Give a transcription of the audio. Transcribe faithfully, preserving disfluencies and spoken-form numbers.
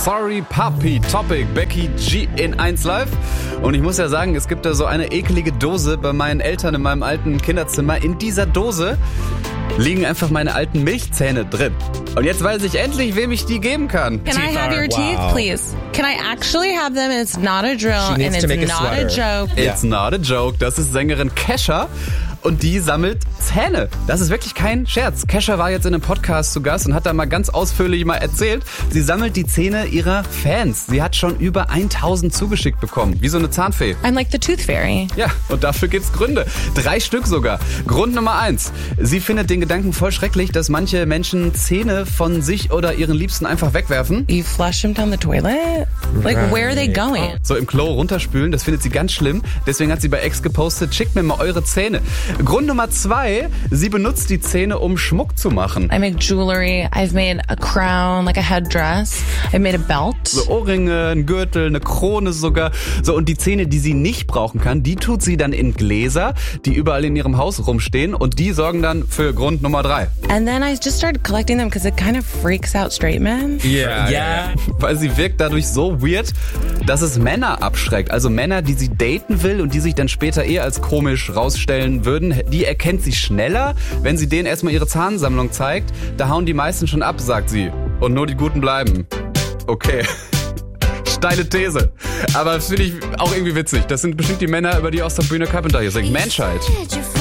Sorry Puppy Topic, Becky G in eins Live. Und ich muss ja sagen, es gibt da so eine ekelige Dose bei meinen Eltern in meinem alten Kinderzimmer. In dieser Dose liegen einfach meine alten Milchzähne drin. Und jetzt weiß ich endlich, wem ich die geben kann. Can I have your Wow. teeth, please? Can I actually have them and it's not a drill She and needs it's to make a not a sweater. joke? It's not a joke. Das ist Sängerin Kesha. Und die sammelt Zähne. Das ist wirklich kein Scherz. Kesha war jetzt in einem Podcast zu Gast und hat da mal ganz ausführlich mal erzählt. Sie sammelt die Zähne ihrer Fans. Sie hat schon über tausend zugeschickt bekommen. Wie so eine Zahnfee. I'm like the tooth fairy. Ja, und dafür gibt's Gründe. Drei Stück sogar. Grund Nummer eins. Sie findet den Gedanken voll schrecklich, dass manche Menschen Zähne von sich oder ihren Liebsten einfach wegwerfen. You flush them down the toilet? Like, Right. where are they going? So im Klo runterspülen, das findet sie ganz schlimm. Deswegen hat sie bei X gepostet, schickt mir mal eure Zähne. Grund Nummer zwei, sie benutzt die Zähne, um Schmuck zu machen. I make jewelry. I've made a crown, like a headdress. I've made a belt. So Ohrringe, ein Gürtel, eine Krone sogar. So, und die Zähne, die sie nicht brauchen kann, die tut sie dann in Gläser, die überall in ihrem Haus rumstehen. Und die sorgen dann für Grund Nummer drei. And then I just started collecting them because it kind of freaks out straight men. Yeah. Ja, Weil sie wirkt dadurch so weird, dass es Männer abschreckt. Also Männer, die sie daten will und die sich dann später eher als komisch rausstellen würden, die erkennt sie schneller, wenn sie denen erstmal ihre Zahnsammlung zeigt. Da hauen die meisten schon ab, sagt sie. Und nur die Guten bleiben. Okay. Steile These. Aber das finde ich auch irgendwie witzig. Das sind bestimmt die Männer, über die auch Sabrina Carpenter hier singt. Menschheit.